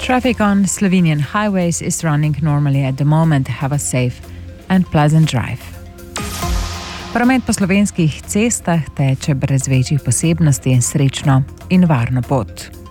Traffic on Slovenian highways is running normally at the moment. Have a safe and pleasant drive. Promet po slovenskih cestah teče brez večjih posebnosti, srečno in varno pot.